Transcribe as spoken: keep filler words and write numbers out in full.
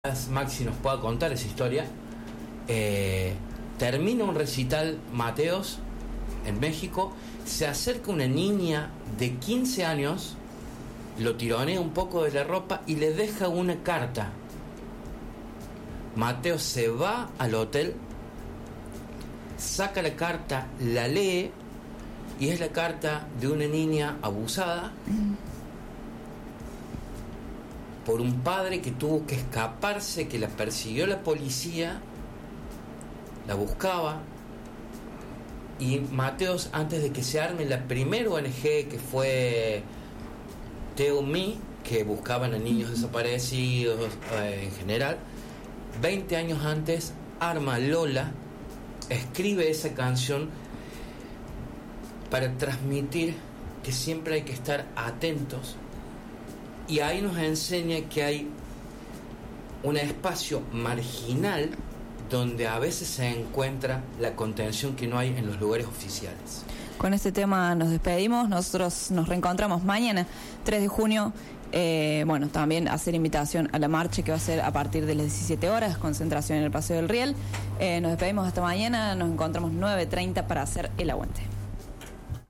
Maxi nos pueda contar esa historia. Eh, termina un recital Mateos en México, se acerca una niña de quince años, lo tironea un poco de la ropa y le deja una carta. Mateos se va al hotel, saca la carta, la lee y es la carta de una niña abusada por un padre que tuvo que escaparse, que la persiguió la policía, la buscaba, y Mateos, antes de que se arme la primera O N G que fue Tell Me, que buscaban a niños desaparecidos eh, en general, veinte años antes arma Lola, escribe esa canción para transmitir que siempre hay que estar atentos. Y ahí nos enseña que hay un espacio marginal donde a veces se encuentra la contención que no hay en los lugares oficiales. Con este tema nos despedimos. Nosotros nos reencontramos mañana, tres de junio. Eh, bueno, también hacer invitación a la marcha que va a ser a partir de las diecisiete horas, concentración en el Paseo del Riel. Eh, nos despedimos hasta mañana. Nos encontramos nueve treinta para hacer el aguante.